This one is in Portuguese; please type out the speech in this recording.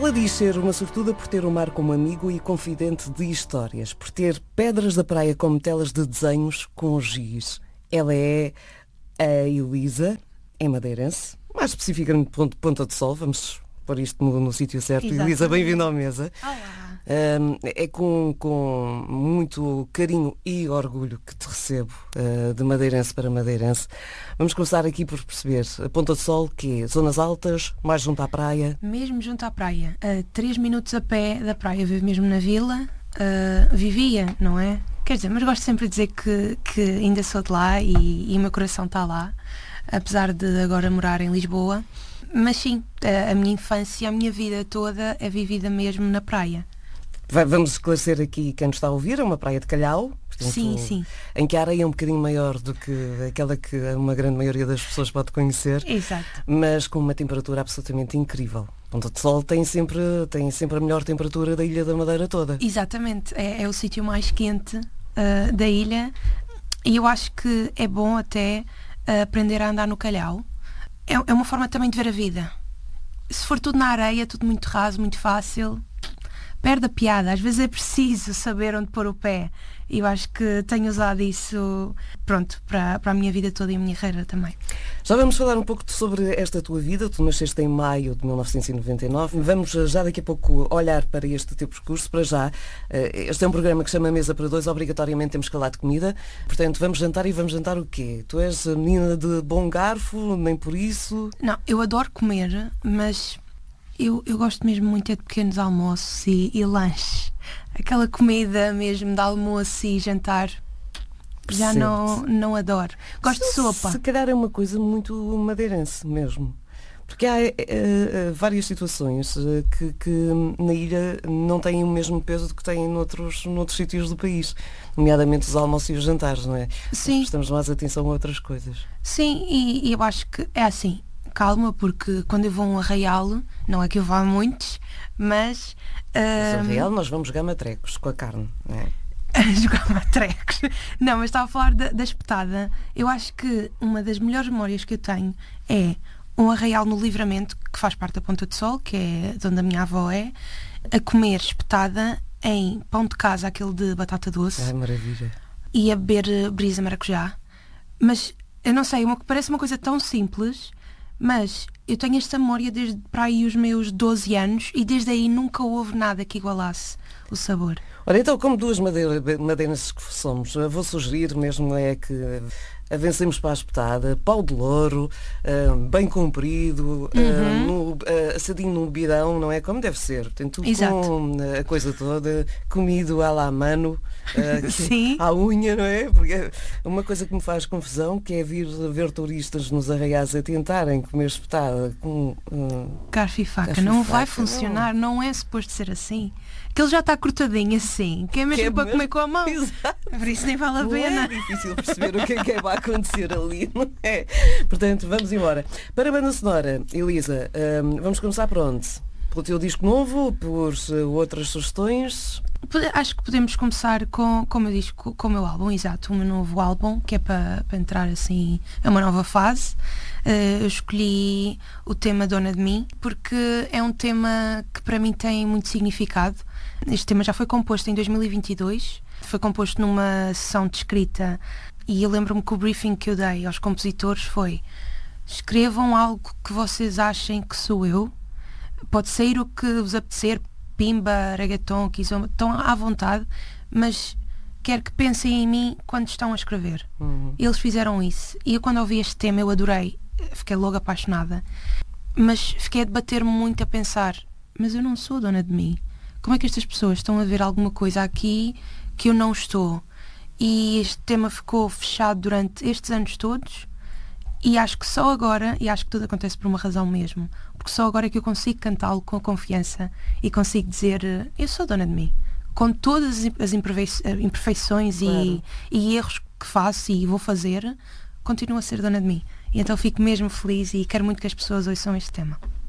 Ela diz ser uma sortuda por ter o mar como amigo e confidente de histórias, por ter pedras da praia como telas de desenhos com giz. Ela é a Elisa, é madeirense, mais especificamente de Ponta de Sol, vamos pôr isto no sítio certo. Exatamente. Elisa, bem-vinda à mesa. Olá. É com muito carinho e orgulho que te recebo, de madeirense para madeirense. Vamos começar aqui por perceber a Ponta de Sol, que é zonas altas, mais junto à praia. Mesmo junto à praia, 3 minutos a pé da praia, vivo mesmo na vila, vivia, não é? Quer dizer, mas gosto sempre de dizer que ainda sou de lá e o meu coração está lá, apesar de agora morar em Lisboa. Mas sim, a minha infância, a minha vida toda é vivida mesmo na praia. Vamos esclarecer aqui quem nos está a ouvir, é uma praia de Calhau, portanto, Sim. em que a areia é um bocadinho maior do que aquela que uma grande maioria das pessoas pode conhecer. Exato. Mas com uma temperatura absolutamente incrível. Ponta de Sol tem sempre a melhor temperatura da Ilha da Madeira toda. Exatamente, é o sítio mais quente da ilha e eu acho que é bom até aprender a andar no Calhau. É uma forma também de ver a vida. Se for tudo na areia, tudo muito raso, muito fácil, perde a piada. Às vezes é preciso saber onde pôr o pé. E eu acho que tenho usado isso, pronto, para a minha vida toda e a minha carreira também. Já vamos falar um pouco sobre esta tua vida. Tu nasceste em maio de 1999. Vamos já daqui a pouco olhar para este teu percurso. Para já, este é um programa que chama Mesa para Dois. Obrigatoriamente temos que falar de comida. Portanto, vamos jantar e vamos jantar o quê? Tu és a menina de bom garfo, nem por isso? Não, eu adoro comer, mas eu gosto mesmo muito de pequenos almoços e lanches. Aquela comida mesmo de almoço e jantar, já não adoro. Gosto de sopa. Se calhar é uma coisa muito madeirense mesmo. Porque há várias situações que na ilha não têm o mesmo peso que têm noutros sítios do país. Nomeadamente os almoços e os jantares, não é? Sim. Nós prestamos mais atenção a outras coisas. Sim, e eu acho que é assim. Calma, porque quando eu vou a um arraial, não é que eu vá a muitos, mas... Mas arraial nós vamos jogar matrecos com a carne, não é? Jogar matrecos. Não, mas estava a falar da espetada. Eu acho que uma das melhores memórias que eu tenho é um arraial no Livramento, que faz parte da Ponta de Sol, que é de onde a minha avó é, a comer espetada em pão de casa, aquele de batata doce. Ai, maravilha. E a beber brisa maracujá. Mas, eu não sei, parece uma coisa tão simples... Mas eu tenho esta memória desde para aí os meus 12 anos e desde aí nunca houve nada que igualasse o sabor. Ora, então, como duas madeirenses que somos, vou sugerir mesmo que avancemos para a espetada, pau de louro, bem comprido, assadinho no bidão, não é? Como deve ser. Tem tudo. Exato. Com a coisa toda, comido à la mano, Sim. à unha, não é? Porque uma coisa que me faz confusão que é vir ver turistas nos arraiais a tentarem comer espetada com garfo e faca. Não vai funcionar, não é suposto ser assim. Que ele já está cortadinho assim, que é mesmo para comer com a mão. Exato. Por isso nem vale a pena. É difícil perceber o que é que vai acontecer ali, não é? Portanto, vamos embora. Para a banda sonora, Elisa, vamos começar por onde? Pelo teu disco novo, por outras sugestões? Acho que podemos começar com o meu disco, com o meu álbum, exato, o meu novo álbum, que é para entrar assim a uma nova fase. Eu escolhi o tema Dona de Mim, porque é um tema que para mim tem muito significado. Este tema já foi composto em 2022, foi composto numa sessão de escrita e eu lembro-me que o briefing que eu dei aos compositores foi: escrevam algo que vocês achem que sou eu, pode sair o que vos apetecer, pimba, reggaeton, kizomba, estão à vontade, mas quero que pensem em mim quando estão a escrever. Eles fizeram isso e eu, quando ouvi este tema, eu adorei, fiquei logo apaixonada, mas fiquei a debater-me muito, a pensar: mas eu não sou dona de mim. Como é que estas pessoas estão a ver alguma coisa aqui que eu não estou? E este tema ficou fechado durante estes anos todos e acho que só agora, e acho que tudo acontece por uma razão mesmo, porque só agora é que eu consigo cantá-lo com confiança e consigo dizer: eu sou dona de mim, com todas as imperfeições, claro, e erros que faço e vou fazer, continuo a ser dona de mim. E então fico mesmo feliz e quero muito que as pessoas ouçam este tema.